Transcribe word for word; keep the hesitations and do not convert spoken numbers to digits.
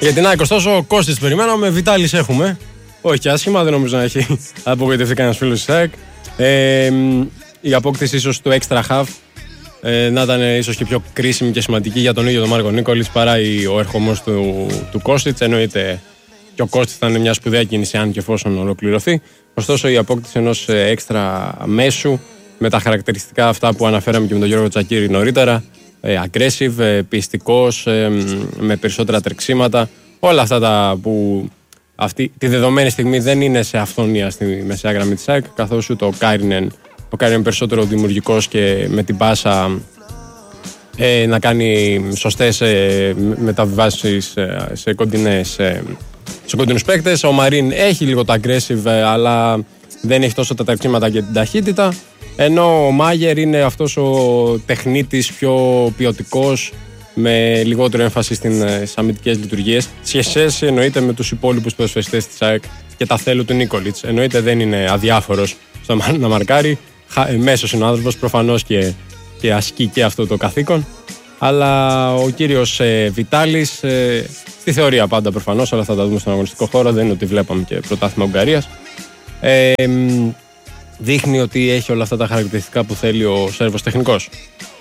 Για την ΑΕΚ, ωστόσο, ο Κώστης περιμέναμε, Βιτάλης έχουμε. Όχι και άσχημα, δεν νομίζω να έχει απογοητευτεί κανένας φίλος της ΑΕΚ. Ε, η απόκτηση ίσως του extra half ε, να ήταν ίσως και πιο κρίσιμη και σημαντική για τον ίδιο τον Μάρκο Νίκολιτς παρά η, ο ερχομός του, του Κώστιτς. Εννοείται και ο Κώστιτς ήταν μια σπουδαία κίνηση αν και εφόσον ολοκληρωθεί. Ωστόσο, η απόκτηση ενός extra μέσου με τα χαρακτηριστικά αυτά που αναφέραμε και με τον Γιώργο Τσακίρη νωρίτερα, ε, aggressive, ε, πιστικός, ε, με περισσότερα τρεξίματα, όλα αυτά τα που αυτή τη δεδομένη στιγμή δεν είναι σε αυθονία στη μεσαία γραμμή της ΑΕΚ, καθώς ούτε ο Κάιρινεν, ο Κάιρινεν περισσότερο δημιουργικός και με την πάσα ε, να κάνει σωστές ε, μεταβιβάσεις ε, σε κοντινές ε, σε κοντινούς παίκτες. Ο Μαρίν έχει λίγο τα aggressive, ε, αλλά δεν έχει τόσο τα τρεξίματα και την ταχύτητα. Ενώ ο Μάγερ είναι αυτός ο τεχνίτης πιο ποιοτικός, με λιγότερο έμφαση στις αμυντικές λειτουργίες. Σχέσεις εννοείται με τους υπόλοιπους ποδοσφαιριστές της ΑΕΚ και τα θέλω του Νίκολιτς. Εννοείται δεν είναι αδιάφορος στο να μαρκάρει. Μέσος είναι ο άνθρωπος, προφανώς και, και ασκεί και αυτό το καθήκον. Αλλά ο κύριος ε, Βιτάλης, ε, στη θεωρία πάντα προφανώς, όλα θα τα δούμε στον αγωνιστικό χώρο. Δεν είναι ότι βλέπαμε και πρωτάθλημα Ουγγαρίας. Ε, δείχνει ότι έχει όλα αυτά τα χαρακτηριστικά που θέλει ο Σέρβος τεχνικός.